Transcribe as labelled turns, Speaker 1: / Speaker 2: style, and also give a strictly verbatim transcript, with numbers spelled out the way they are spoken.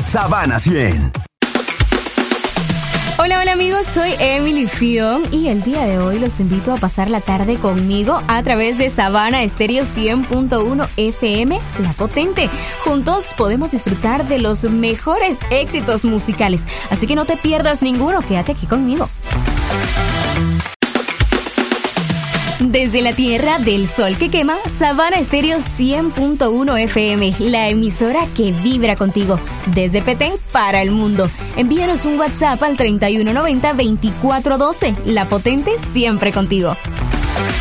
Speaker 1: Sabana cien.
Speaker 2: Hola, hola amigos, soy Emily Fion y el día de hoy los invito a pasar la tarde conmigo a través de Sabana Estéreo cien punto uno F M, La Potente. Juntos podemos disfrutar de los mejores éxitos musicales, así que no te pierdas ninguno, quédate aquí conmigo. Desde la tierra del sol que quema, Sabana Estéreo cien punto uno F M, la emisora que vibra contigo, desde Petén para el mundo. Envíanos un WhatsApp al treinta y uno noventa veinticuatro doce, La Potente siempre contigo.